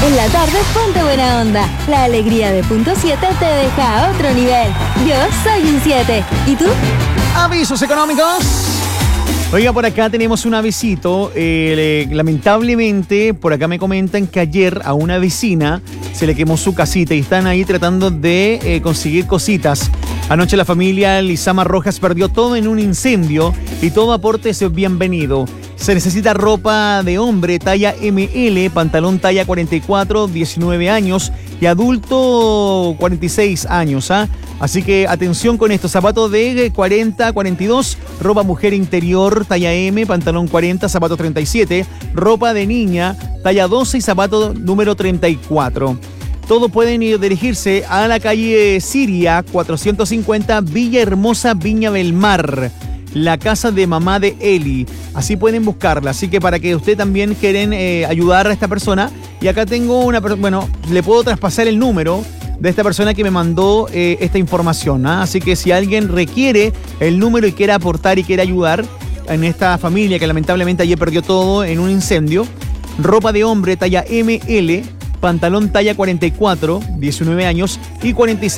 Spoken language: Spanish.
En la tarde ponte buena onda. La alegría de punto 7 te deja a otro nivel. Yo soy un 7. ¿Y tú? Avisos económicos. Oiga, por acá tenemos un avisito. Lamentablemente, por acá me comentan que ayer a una vecina se le quemó su casita y están ahí tratando de conseguir cositas. Anoche la familia Lizama Rojas perdió todo en un incendio y todo aporte es bienvenido. Se necesita ropa de hombre talla ML, pantalón talla 44, 19 años y adulto 46 años. Así que atención con esto, zapatos de 40, 42, ropa mujer interior talla M, pantalón 40, zapato 37, ropa de niña talla 12 y zapato número 34. Todos pueden dirigirse a la calle Siria 450, Villa Hermosa, Viña del Mar. La casa de mamá de Eli. Así pueden buscarla. Así que para que usted también quieren ayudar a esta persona. Y acá tengo una persona, bueno, le puedo traspasar el número de esta persona que me mandó esta información. Así que si alguien requiere el número y quiere aportar y quiere ayudar en esta familia que lamentablemente ayer perdió todo en un incendio, ropa de hombre talla ML, pantalón talla 44, 19 años y 46.